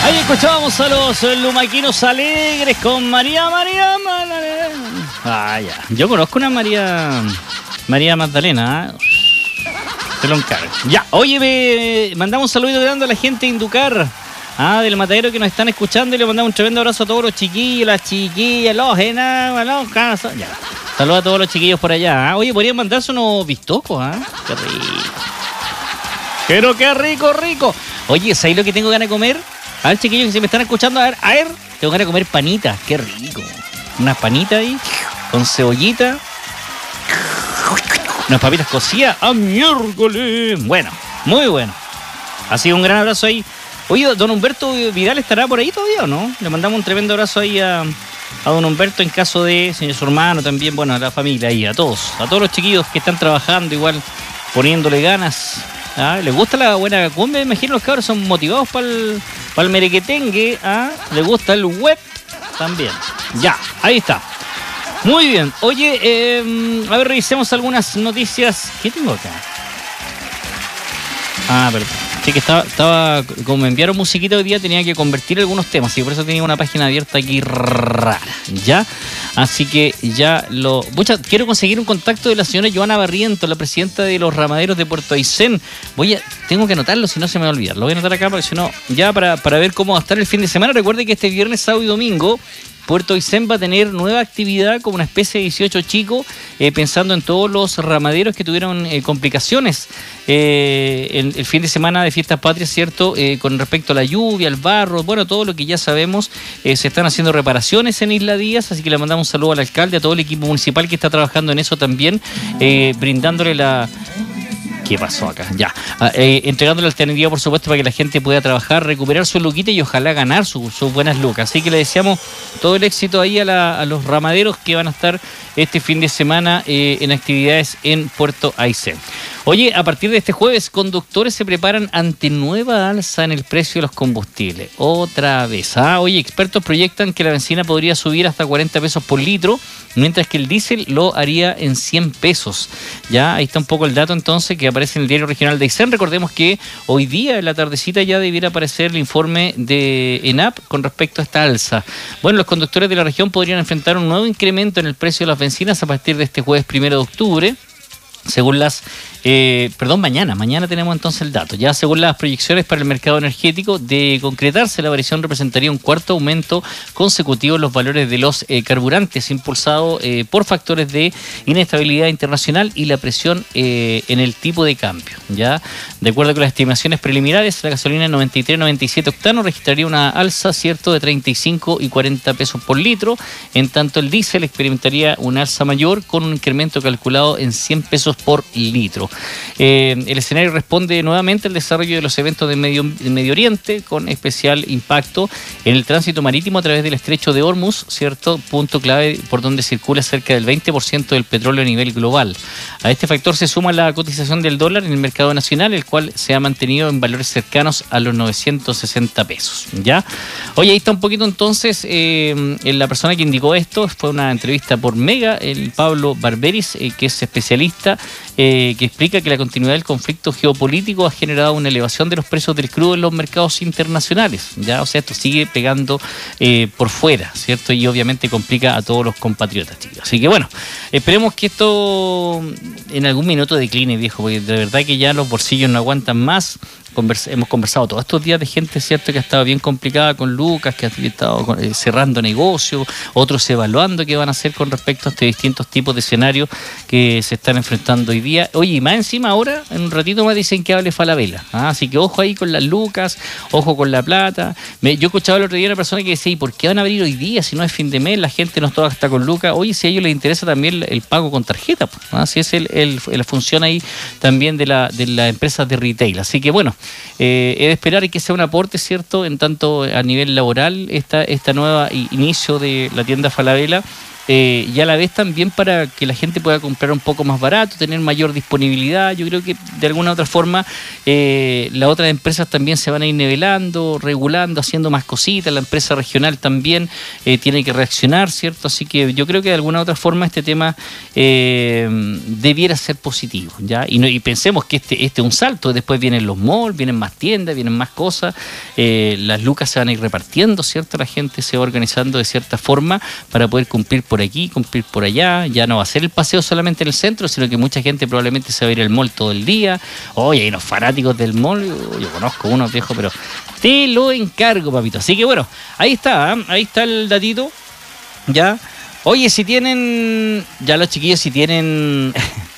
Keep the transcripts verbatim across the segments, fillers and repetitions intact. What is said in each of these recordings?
Ahí escuchábamos a los lumaquinos alegres con María, María, María. Ah, ya. Yo conozco una María, María Magdalena. ¿eh? Te lo encargo. Ya, oye, me mandamos un saludo grande a la gente de Inducar, ah, del matadero que nos están escuchando, y le mandamos un tremendo abrazo a todos los chiquillos, las chiquillas, los enanos, los casos. Ya. Saludos a todos los chiquillos por allá. ¿eh? Oye, podrían mandarse unos bistocos, ¿ah? ¿eh? Qué rico. Pero qué rico, rico. Oye, ¿sabes lo que tengo ganas de comer? A ver, chiquillos, que si me están escuchando, a ver, a ver, tengo ganas de comer panitas, qué rico. Unas panitas ahí, con cebollita, unas papitas cocidas, ¡ah, miércoles! Bueno, muy bueno. Así que un gran abrazo ahí. Oye, don Humberto Vidal estará por ahí todavía, ¿o no? Le mandamos un tremendo abrazo ahí a, a don Humberto en caso de, señor su hermano también, bueno, a la familia ahí, a todos, a todos los chiquillos que están trabajando igual, poniéndole ganas. ¿Ah? ¿Les gusta la buena cumbia? Me imagino los cabros son motivados para el, para el merequetengue. ¿Ah? ¿Les gusta el web? También. Ya, ahí está. Muy bien. Oye, eh, a ver, revisemos algunas noticias. ¿Qué tengo acá? Ah, perdón. Sí, que estaba, estaba, como me enviaron musiquita hoy día, tenía que convertir algunos temas, y por eso tenía una página abierta aquí rara, ¿ya? Así que ya lo... Mucha, quiero conseguir un contacto de la señora Joana Barrientos, la presidenta de los ramaderos de Puerto Aysén. Voy a... Tengo que anotarlo, si no se me va a olvidar. Lo voy a anotar acá, porque si no, ya para, para ver cómo va a estar el fin de semana. Recuerde que este viernes, sábado y domingo, Puerto Aysén va a tener nueva actividad como una especie de dieciocho chicos, eh, pensando en todos los ramaderos que tuvieron eh, complicaciones eh, el, el fin de semana de Fiestas Patrias, ¿cierto? Eh, con respecto a la lluvia, al barro, bueno, todo lo que ya sabemos. Eh, se están haciendo reparaciones en Isla Díaz, así que le mandamos un saludo al alcalde, a todo el equipo municipal que está trabajando en eso también, eh, brindándole la... ¿Qué pasó acá? Ya. Eh, entregándole alternativa, por supuesto, para que la gente pueda trabajar, recuperar su luquita y ojalá ganar sus su buenas lucas. Así que le deseamos todo el éxito ahí a, la, a los ramaderos que van a estar este fin de semana eh, en actividades en Puerto Aysén. Oye, a partir de este jueves, conductores se preparan ante nueva alza en el precio de los combustibles. Otra vez. ¿ah? Oye, expertos proyectan que la benzina podría subir hasta cuarenta pesos por litro, mientras que el diésel lo haría en cien pesos. Ya, ahí está un poco el dato entonces que aparece en el diario regional de Aysén. Recordemos que hoy día en la tardecita ya debiera aparecer el informe de ENAP con respecto a esta alza. Bueno, los conductores de la región podrían enfrentar un nuevo incremento en el precio de las bencinas a partir de este jueves primero de octubre. Según las, eh, perdón, mañana, mañana tenemos entonces el dato. Ya según las proyecciones para el mercado energético, de concretarse la variación representaría un cuarto aumento consecutivo en los valores de los eh, carburantes, impulsado eh, por factores de inestabilidad internacional y la presión eh, en el tipo de cambio. Ya, de acuerdo con las estimaciones preliminares, la gasolina noventa y tres noventa y siete octanos registraría una alza, cierto, de treinta y cinco y cuarenta pesos por litro. En tanto, el diésel experimentaría una alza mayor con un incremento calculado en cien pesos por litro. Eh, el escenario responde nuevamente al desarrollo de los eventos de Medio, de Medio Oriente, con especial impacto en el tránsito marítimo a través del estrecho de Hormuz, cierto, punto clave por donde circula cerca del veinte por ciento del petróleo a nivel global. A este factor se suma la cotización del dólar en el mercado nacional, el cual se ha mantenido en valores cercanos a los novecientos sesenta pesos. ¿Ya? Oye, ahí está un poquito entonces eh, la persona que indicó esto. Fue una entrevista por Mega, el Pablo Barberis, eh, que es especialista, Eh, que explica que la continuidad del conflicto geopolítico ha generado una elevación de los precios del crudo en los mercados internacionales. Ya, o sea, esto sigue pegando eh, por fuera, ¿cierto? Y obviamente complica a todos los compatriotas, chicos. Así que bueno, esperemos que esto en algún minuto decline, viejo, porque de verdad que ya los bolsillos no aguantan más. Conversa, hemos conversado todos estos días de gente, cierto, que ha estado bien complicada con Lucas, que ha estado eh, cerrando negocios, otros evaluando qué van a hacer con respecto a estos distintos tipos de escenarios que se están enfrentando hoy día. Oye, y más encima ahora, en un ratito más dicen que hable Falabella, ¿ah? Así que ojo ahí con las lucas, ojo con la plata. Me, yo escuchaba el otro día a una persona que decía, ¿y por qué van a abrir hoy día si no es fin de mes? La gente no toda está con lucas. Oye, si a ellos les interesa también el pago con tarjeta, ¿ah? Si es el, el, la función ahí también de la de las empresas de retail. Así que bueno, Eh, es de esperar que sea un aporte, ¿cierto?, en tanto a nivel laboral, esta, esta nueva inicio de la tienda Falabella, eh, y a la vez también para que la gente pueda comprar un poco más barato, tener mayor disponibilidad. Yo creo que de alguna u otra forma eh, las otras empresas también se van a ir nivelando, regulando, haciendo más cositas. La empresa regional también eh, tiene que reaccionar, ¿cierto? Así que yo creo que de alguna u otra forma este tema eh, debiera ser positivo, ¿ya? Y, no, y pensemos que este, este es un salto. Después vienen los malls, vienen más tiendas, vienen más cosas. Eh, las lucas se van a ir repartiendo, ¿cierto? La gente se va organizando de cierta forma para poder cumplir por aquí, cumplir por allá. Ya no va a ser el paseo solamente en el centro, sino que mucha gente probablemente se va a ir al mall todo el día. Oye, hay unos fanáticos del mall, yo conozco unos viejos, pero te lo encargo, papito. Así que bueno, ahí está, ¿eh? Ahí está el datito, ya. Oye, si tienen, ya los chiquillos, si tienen...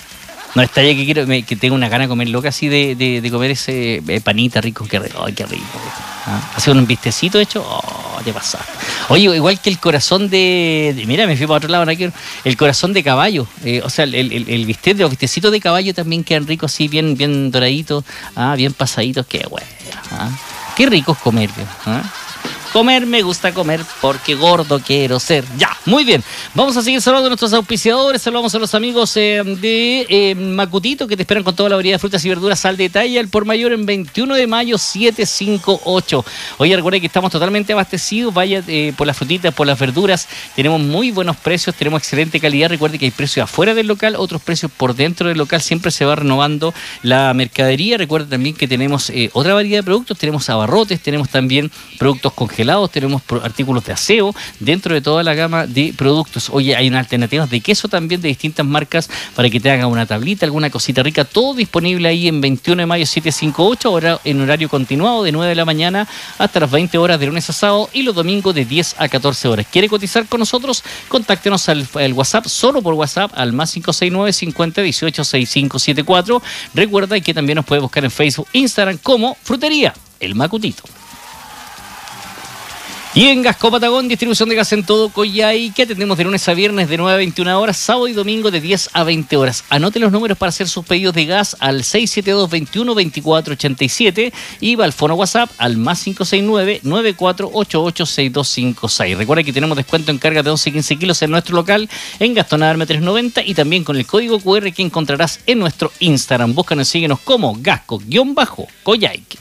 No, está ya que quiero, me, que tengo una gana de comer loca así de, de, de comer ese eh, panita rico, que rico, ay, qué rico. ¿Ah? Hace un vistecito hecho, oh, te pasa. Oye, igual que el corazón de, de mira, me fui para otro lado, ¿no? El corazón de caballo, eh, o sea, el, el, el bistec de los vistecitos de caballo también quedan ricos así, bien, bien doraditos, ah, bien pasaditos, qué bueno, ¿ah? Qué rico es comer, ¿ah? Comer, me gusta comer porque gordo quiero ser. Ya, muy bien. Vamos a seguir saludando a nuestros auspiciadores. Saludamos a los amigos eh, de eh, Macutito, que te esperan con toda la variedad de frutas y verduras al detalle. Al por mayor en veintiuno de mayo setecientos cincuenta y ocho. Oye, recuerden que estamos totalmente abastecidos. Vaya eh, por las frutitas, por las verduras. Tenemos muy buenos precios, tenemos excelente calidad. Recuerde que hay precios afuera del local, otros precios por dentro del local. Siempre se va renovando la mercadería. Recuerden también que tenemos eh, otra variedad de productos. Tenemos abarrotes, tenemos también productos congelados. Tenemos artículos de aseo dentro de toda la gama de productos. Oye, hay unas alternativas de queso también de distintas marcas para que te haga una tablita, alguna cosita rica, todo disponible ahí en veintiuno de mayo setecientos cincuenta y ocho, ahora en horario continuado de nueve de la mañana hasta las veinte horas de lunes a sábado y los domingos de diez a catorce horas. ¿Quiere cotizar con nosotros? Contáctenos al, al WhatsApp, solo por WhatsApp, al más cinco seis nueve, cincuenta, dieciocho, sesenta y cinco setenta y cuatro. Recuerda que también nos puede buscar en Facebook, Instagram como Frutería El Macutito. Y en Gasco Patagón, distribución de gas en todo Coyhaique, atendemos de lunes a viernes de nueve a veintiuna horas, sábado y domingo de diez a veinte horas. Anote los números para hacer sus pedidos de gas al seis siete dos, veintiuno, veinticuatro ochenta y siete y va al fono WhatsApp al más cinco seis nueve, noventa y cuatro ochenta y ocho, sesenta y dos cincuenta y seis. Recuerda que tenemos descuento en carga de once y quince kilos en nuestro local en Gastón Adarme trescientos noventa y también con el código cu erre que encontrarás en nuestro Instagram. Búscanos y síguenos como Gasco-Coyhaique.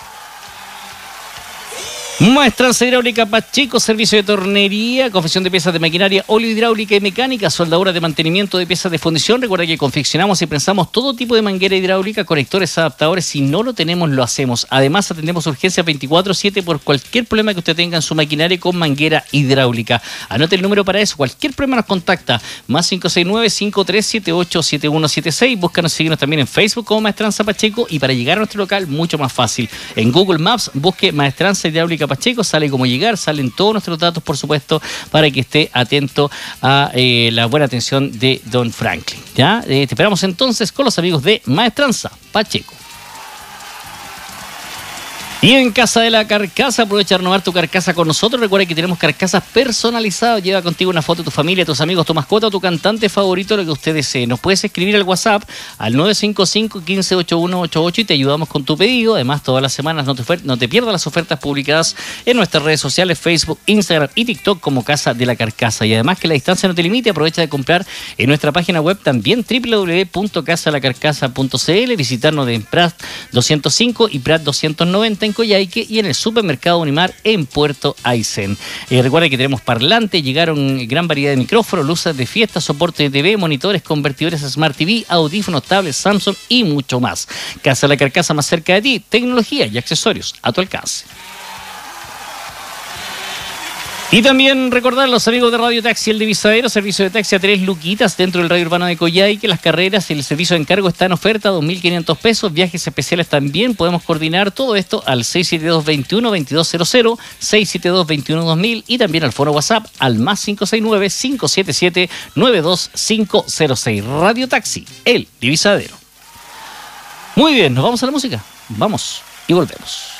Maestranza Hidráulica Pacheco, servicio de tornería, confección de piezas de maquinaria, óleo hidráulica y mecánica, soldadura de mantenimiento de piezas de fundición. Recuerda que confeccionamos y prensamos todo tipo de manguera hidráulica, conectores, adaptadores. Si no lo tenemos, lo hacemos. Además, atendemos urgencias veinticuatro siete por cualquier problema que usted tenga en su maquinaria con manguera hidráulica. Anote el número para eso. Cualquier problema nos contacta. Más cinco seis nueve, cinco tres siete ocho, siete uno siete seis. Búscanos y síguenos también en Facebook como Maestranza Pacheco. Y para llegar a nuestro local, mucho más fácil. En Google Maps, busque Maestranza Hidráulica Pacheco, sale cómo llegar, salen todos nuestros datos, por supuesto, para que esté atento a eh, la buena atención de Don Franklin. ¿Ya? Eh, te esperamos entonces con los amigos de Maestranza Pacheco. Y en Casa de la Carcasa, aprovecha a renovar tu carcasa con nosotros. Recuerda que tenemos carcasas personalizadas. Lleva contigo una foto de tu familia, tus amigos, tu mascota o tu cantante favorito, lo que usted desee. Nos puedes escribir al WhatsApp al nueve cinco cinco, uno cinco, ocho uno ocho ocho y te ayudamos con tu pedido. Además, todas las semanas no te, no te pierdas las ofertas publicadas en nuestras redes sociales, Facebook, Instagram y TikTok como Casa de la Carcasa. Y además que la distancia no te limite, aprovecha de comprar en nuestra página web también doble u doble u doble u punto casa de la carcasa punto c l, visitarnos en Prat doscientos cinco y Prat doscientos noventa en Coyhaique y en el supermercado Unimar en Puerto Aysén. Eh, recuerda que tenemos parlantes, llegaron gran variedad de micrófonos, luces de fiesta, soporte de T V, monitores, convertidores Smart T V, audífonos, tablets, Samsung y mucho más. Casa de la Carcasa más cerca de ti, tecnología y accesorios a tu alcance. Y también recordar a los amigos de Radio Taxi El Divisadero, servicio de taxi a tres luquitas dentro del radio urbano de Coyhaique. Las carreras, el servicio de encargo está en oferta, dos mil quinientos pesos. Viajes especiales también, podemos coordinar todo esto al seis siete dos, veintiuno, veintidós cero cero, seis siete dos, veintiuno, dos mil y también al foro WhatsApp al más cinco seis nueve, cinco siete siete, nueve dos cinco cero seis. Radio Taxi El Divisadero. Muy bien, nos vamos a la música. Vamos y volvemos.